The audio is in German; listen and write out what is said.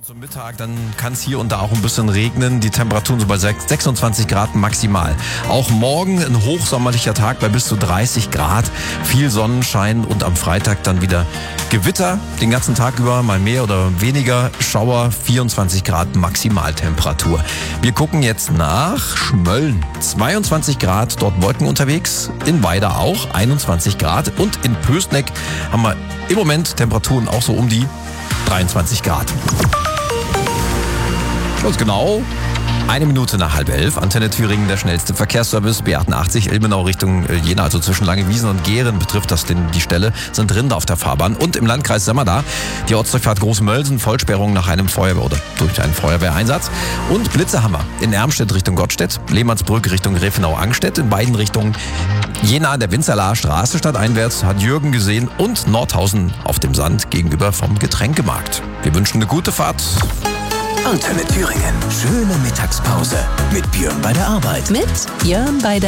zum Mittag, dann kann es hier und da auch ein bisschen regnen. Die Temperaturen so bei 26 Grad maximal. Auch morgen ein hochsommerlicher Tag bei bis zu 30 Grad. Viel Sonnenschein und am Freitag dann wieder Gewitter. Den ganzen Tag über mal mehr oder weniger Schauer. 24 Grad Maximaltemperatur. Wir gucken jetzt nach Schmölln. 22 Grad, dort Wolken unterwegs. In Weida auch 21 Grad. Und in Pößneck haben wir im Moment Temperaturen auch so um die 23 Grad. Schluss genau. 1 Minute nach 10:30. Antenne Thüringen, der schnellste Verkehrsservice. B88 Ilmenau Richtung Jena, also zwischen Langewiesen und Gehren betrifft das die Stelle. Sind Rinder auf der Fahrbahn. Und im Landkreis Semmerda die Ortsdurchfahrt Großmölsen, Vollsperrung nach einem Feuerwehr- oder durch einen Feuerwehreinsatz. Und Blitzehammer in Ermstedt Richtung Gottstedt, Lehmannsbrück Richtung Refenau-Angstedt. In beiden Richtungen Jena an der Winzerlaer Straße stadteinwärts hat Jürgen gesehen und Nordhausen auf dem Sand gegenüber vom Getränkemarkt. Wir wünschen eine gute Fahrt. Antenne Thüringen. Schöne Mittagspause mit Björn bei der Arbeit. Mit Björn bei der